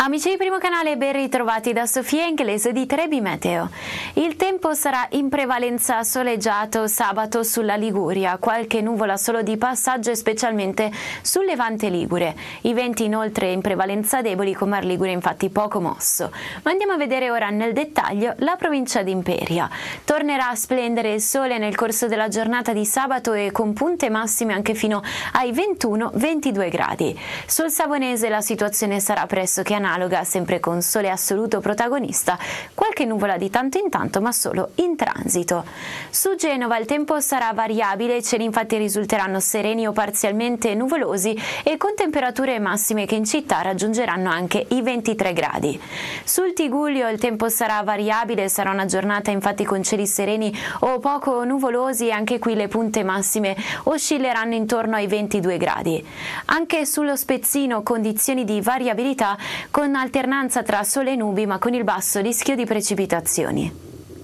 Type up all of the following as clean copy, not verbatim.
Amici di Primo Canale, ben ritrovati da Sofia Inglese di Trebi Meteo. Il tempo sarà in prevalenza soleggiato sabato sulla Liguria, qualche nuvola solo di passaggio e specialmente sul Levante Ligure. I venti inoltre in prevalenza deboli, con Mar Ligure infatti poco mosso. Ma andiamo a vedere ora nel dettaglio la provincia di Imperia. Tornerà a splendere il sole nel corso della giornata di sabato e con punte massime anche fino ai 21-22 gradi. Sul Savonese la situazione sarà pressoché analoga, sempre con sole assoluto protagonista, qualche nuvola di tanto in tanto ma solo in transito. Su Genova il tempo sarà variabile, i cieli infatti risulteranno sereni o parzialmente nuvolosi e con temperature massime che in città raggiungeranno anche i 23 gradi. Sul Tigullio il tempo sarà variabile, sarà una giornata infatti con cieli sereni o poco nuvolosi e anche qui le punte massime oscilleranno intorno ai 22 gradi. Anche sullo Spezzino condizioni di variabilità con alternanza tra sole e nubi ma con il basso rischio di precipitazioni.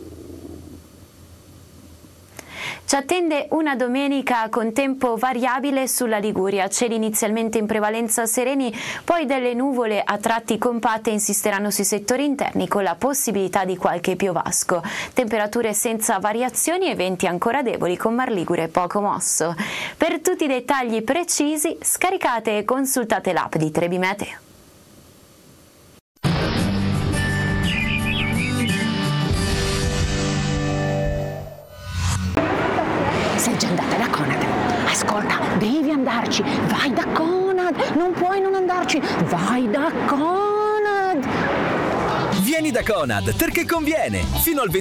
Ci attende una domenica con tempo variabile sulla Liguria, cieli inizialmente in prevalenza sereni, poi delle nuvole a tratti compatte insisteranno sui settori interni con la possibilità di qualche piovasco. Temperature senza variazioni e venti ancora deboli con Mar Ligure poco mosso. Per tutti i dettagli precisi scaricate e consultate l'app di Trebi Meteo. Sei già andata da Conad? Ascolta, devi andarci, vai da Conad, non puoi non andarci, vai da Conad. Vieni da Conad perché conviene! Fino al